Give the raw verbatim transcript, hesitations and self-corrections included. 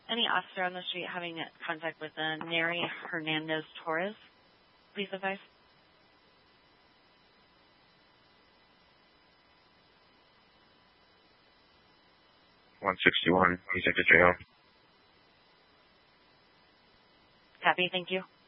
Any officer on the street having contact with uh, Neri Hernandez Torres, please advise. one sixty-one, he's at the jail. Copy, thank you.